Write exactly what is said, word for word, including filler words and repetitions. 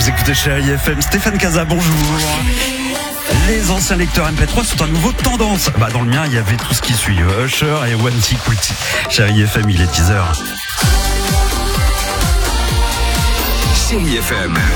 Vous écoutez Chérie F M, Stéphane Casa, bonjour. Les anciens lecteurs M P trois sont à nouveau tendance. Bah dans le mien, il y avait tout ce qui suit, Usher et One Secret. Chérie F M, il est dix heures. Chérie F M.